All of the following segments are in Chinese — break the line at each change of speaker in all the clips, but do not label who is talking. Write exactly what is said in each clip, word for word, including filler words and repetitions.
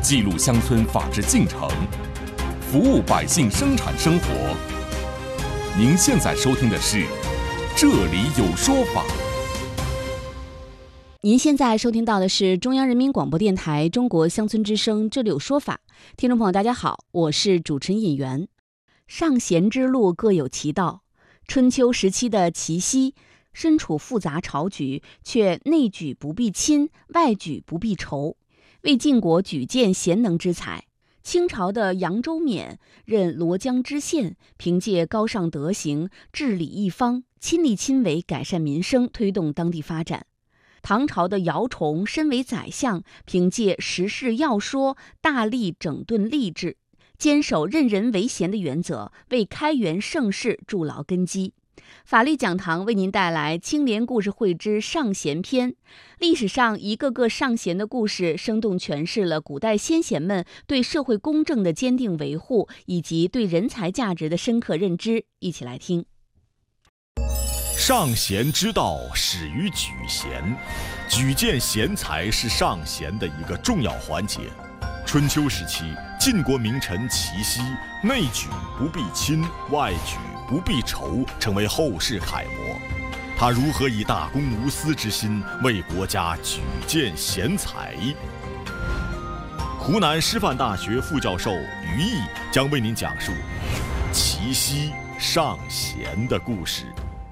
记录乡村法治进程，服务百姓生产生活。您现在收听的是《这里有说法》。
您现在收听到的是中央人民广播电台中国乡村之声《这里有说法》。听众朋友大家好，我是主持人尹媛。上贤之路各有其道，春秋时期的齐奚身处复杂朝局，却内举不避亲，外举不避仇，为晋国举荐贤能之才。清朝的扬州冕任罗江知县，凭借高尚德行，治理一方，亲力亲为改善民生，推动当地发展。唐朝的姚崇身为宰相，凭借时事要说，大力整顿吏治，坚守任人唯贤的原则，为开元盛世筑牢根基。法律讲堂为您带来青年故事会之上贤篇，历史上一个个上贤的故事，生动诠释了古代先贤们对社会公正的坚定维护，以及对人才价值的深刻认知。一起来听。
上贤之道始于举贤，举荐贤才是上贤的一个重要环节。春秋时期，晋国名臣齐奚内举不避亲，外举不避仇，成为后世楷模。他如何以大公无私之心为国家举荐贤才？湖南师范大学副教授于毅将为您讲述齐奚上贤的故事。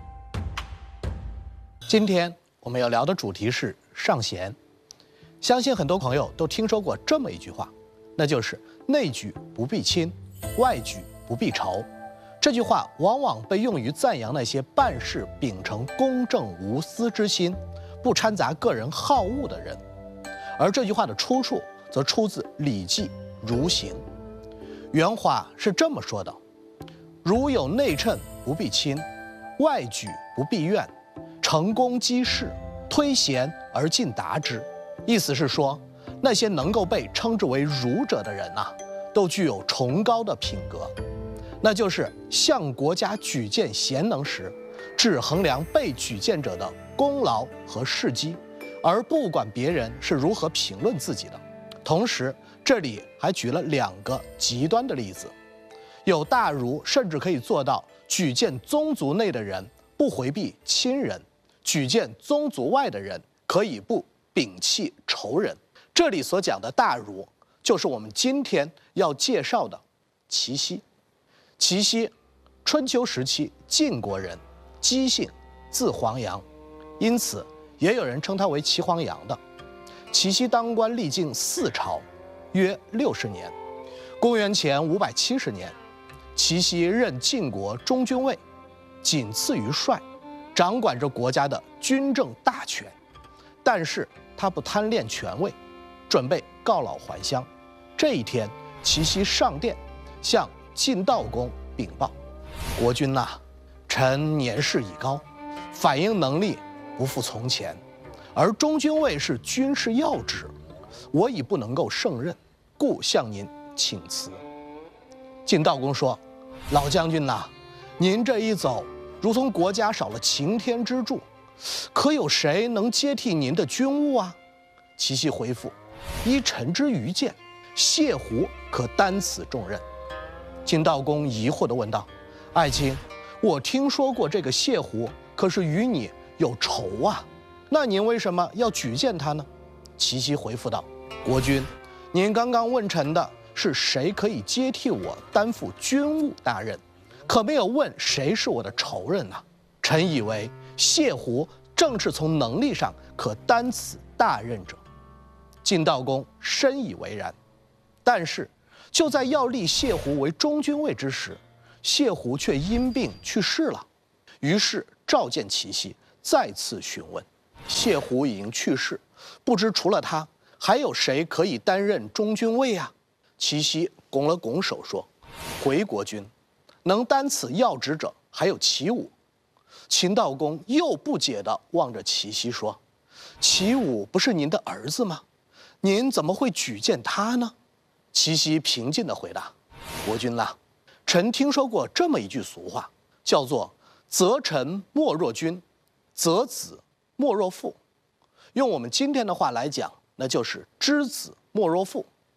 今天我们要聊的主题是上贤。相信很多朋友都听说过这么一句话，那就是内举不避亲，外举不避仇。这句话往往被用于赞扬那些办事秉承公正无私之心，不掺杂个人好恶的人。而这句话的出处则出自《礼记·如行》，原话是这么说的：如有内称不避亲，外举不避怨，成功积事，推贤而进达之。意思是说，那些能够被称之为儒者的人啊，都具有崇高的品格，那就是向国家举荐贤能时，只衡量被举荐者的功劳和事迹，而不管别人是如何评论自己的。同时，这里还举了两个极端的例子，有大儒甚至可以做到举荐宗族内的人不回避亲人，举荐宗族外的人可以不摒弃仇人。这里所讲的大儒，就是我们今天要介绍的齐奚。齐奚，春秋时期晋国人，姬姓，字黄阳，因此也有人称他为齐黄阳的。齐奚当官历经四朝，约六十年。公元前五百七十年，齐奚任晋国中军尉，仅次于帅，掌管着国家的军政大权。但是他不贪恋权位，准备告老还乡。这一天，齐奚上殿，向晋悼公禀报：国君呐、啊，臣年事已高，反应能力不复从前，而中军尉是军事要职，我已不能够胜任，故向您请辞。晋悼公说：老将军呐、啊，您这一走，如同国家少了擎天之柱，可有谁能接替您的军务啊？齐奚回复：依臣之愚见，谢胡可担此重任。晋悼公疑惑地问道：爱卿，我听说过这个谢胡可是与你有仇啊，那您为什么要举荐他呢？齐奚回复道：国君，您刚刚问臣的是谁可以接替我担负军务大任，可没有问谁是我的仇人啊。臣以为谢胡正是从能力上可担此大任者。晋悼公深以为然，但是就在要立谢胡为中军尉之时，谢胡却因病去世了。于是召见齐奚，再次询问：谢胡已经去世，不知除了他，还有谁可以担任中军尉啊？齐奚拱了拱手说：回国君，能担此要职者还有齐武。秦悼公又不解地望着齐奚说：齐武不是您的儿子吗？您怎么会举荐他呢？齐奚平静地回答：国君呐、啊，臣听说过这么一句俗话，叫做择臣莫若君，择子莫若父。用我们今天的话来讲，那就是知子莫若父。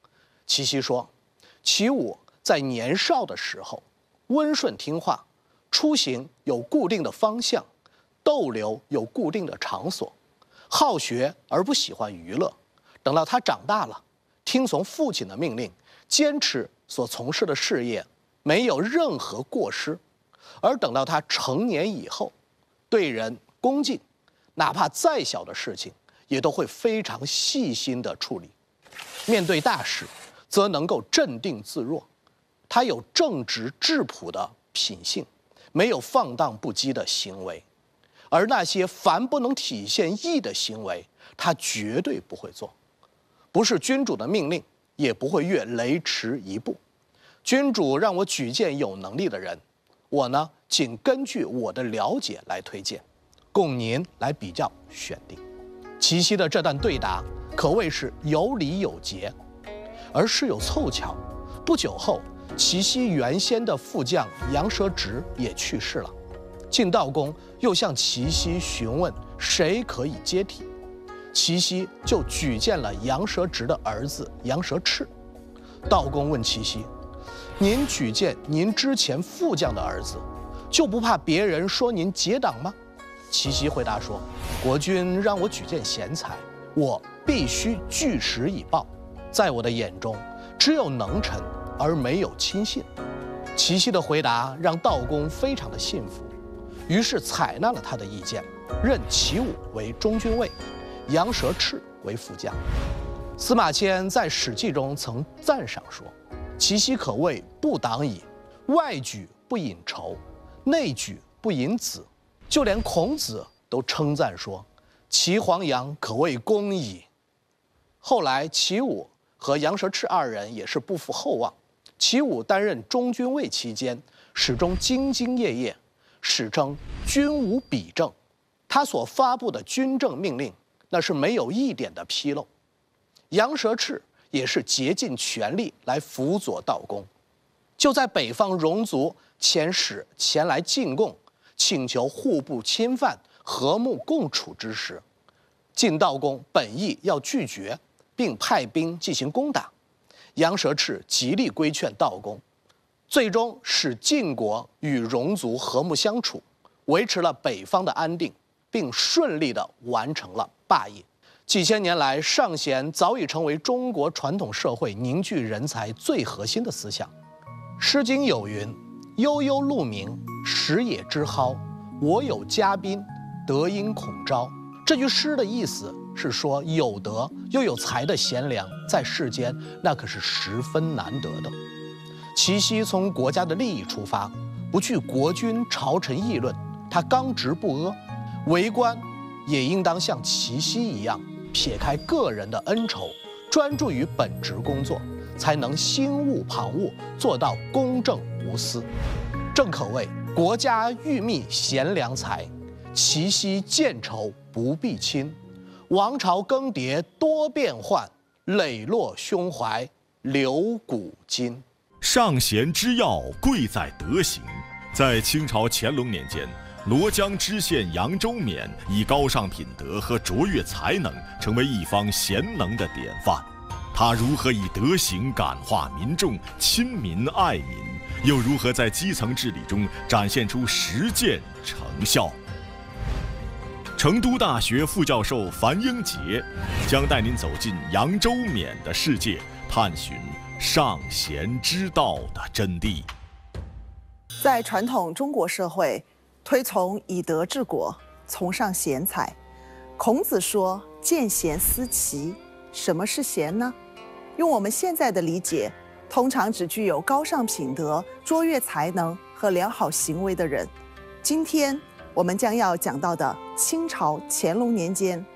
齐奚说，齐武在年少的时候温顺听话，出行有固定的方向，逗留有固定的场所，好学而不喜欢娱乐。等到他长大了，听从父亲的命令，坚持所从事的事业，没有任何过失。而等到他成年以后，对人恭敬，哪怕再小的事情，也都会非常细心地处理。面对大事，则能够镇定自若。他有正直质朴的品性，没有放荡不羁的行为。而那些凡不能体现义的行为，他绝对不会做。不是君主的命令，也不会越雷池一步。君主让我举荐有能力的人，我呢，仅根据我的了解来推荐，供您来比较选定。齐奚的这段对答可谓是有理有节，而事有凑巧，不久后，齐奚原先的副将杨蛇直也去世了。晋悼公又向齐奚询问谁可以接替，齐奚就举荐了杨蛇直的儿子杨蛇赤。悼公问齐奚：“您举荐您之前副将的儿子，就不怕别人说您结党吗？”齐奚回答说：“国君让我举荐贤才，我必须据实以报。在我的眼中，只有能臣而没有亲信。”齐奚的回答让悼公非常的信服，于是采纳了他的意见，任齐武为中军尉，杨蛇赤为副将。司马迁在《史记》中曾赞赏说：“齐奚可谓不党矣，外举不引仇，内举不引子。”就连孔子都称赞说：“齐黄羊可谓公矣。”后来齐武和杨蛇赤二人也是不负厚望。齐武担任中军尉期间，始终兢兢业业，史称军无笔政。他所发布的军政命令，那是没有一点的纰漏。杨蛇赤也是竭尽全力来辅佐悼公。就在北方戎族遣使前来进贡，请求互不侵犯、和睦共处之时，晋悼公本意要拒绝，并派兵进行攻打。杨蛇赤极力规劝悼公，最终使晋国与戎族和睦相处，维持了北方的安定，并顺利地完成了霸业。几千年来，尚贤早已成为中国传统社会凝聚人才最核心的思想。《诗经》有云：“悠悠鹿鸣，食野之蒿。我有嘉宾，德音孔昭。”这句诗的意思是说，有德又有才的贤良，在世间那可是十分难得的。齐奚从国家的利益出发，不惧国君朝臣议论，他刚直不阿。为官也应当像齐奚一样，撇开个人的恩仇，专注于本职工作，才能心无旁骛，做到公正无私。正可谓国家欲觅贤良才，齐奚见愁不必亲。王朝更迭多变幻，磊落胸怀留古今。
尚贤之要贵在德行。在清朝乾隆年间，罗江知县杨周冕以高尚品德和卓越才能，成为一方贤能的典范。他如何以德行感化民众、亲民爱民，又如何在基层治理中展现出实践成效？成都大学副教授樊英杰将带您走进杨周冕的世界，探寻尚贤之道的真谛。
在传统中国社会，推崇以德治国，崇尚贤才。孔子说：“见贤思齐。”什么是贤呢？用我们现在的理解，通常只具有高尚品德、卓越才能和良好行为的人。今天我们将要讲到的清朝乾隆年间